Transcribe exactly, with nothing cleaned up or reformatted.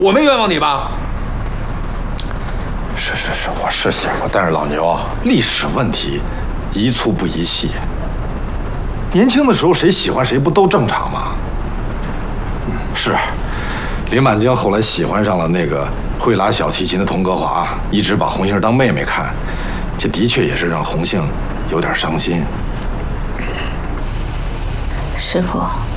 我没冤枉你吧？ 是是是，我是想过，但是老牛，历史问题宜粗不宜细。年轻的时候谁喜欢谁不都正常吗？嗯，是。林满江后来喜欢上了那个会拉小提琴的童格华，一直把红杏当妹妹看，这的确也是让红杏有点伤心。 师傅。